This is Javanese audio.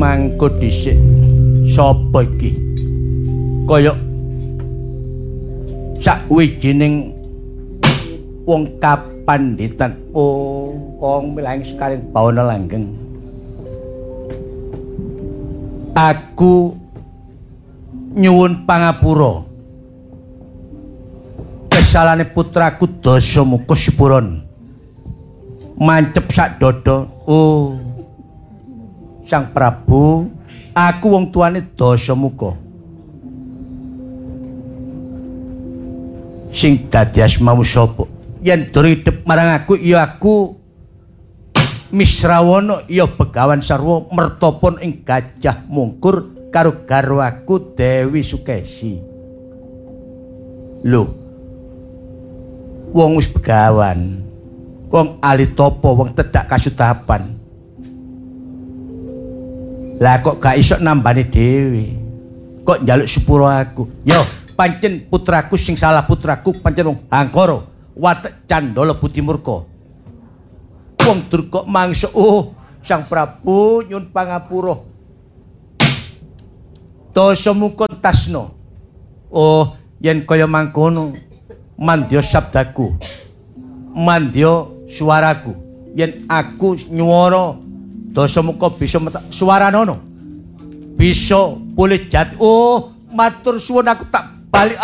mangko dhisik. Sapa iki? Kaya sakwijining wong kapanditan. Oh, wong milang sekaring bawana langgeng. Aku nyuwun pangapura. Kesalane putraku Dasamuka Sipuron. Mancep sak dodo. Oh. Sang Prabu, aku wong tuane Dasamuka. Sing dadi asmamu sapa? Yen durip marang aku ya aku Misrawana ya Begawan Sarwa mertopon ing Gajah Mungkur karo garwaku Dewi Sukesi. Lho. Wong wis begawan. Wong alitapa, wong tedak kasudapan. Lah kok gak iso nambani dhewe. Kok njaluk sepuro aku? Yo, pancen putraku sing salah putraku pancen wong Hangkara, watek Candala Budi Murka. Wong Durga mangsa, oh, Sang Prabu nyuwun pangapura. Dasamuka tasna. Oh, yen kaya mangkono, mandya sabdaku. Mandya suaraku. Yen aku nyuwara Dasamuka bisa suaranono. Bisa pulih jati. Oh, matur suwun aku tak balik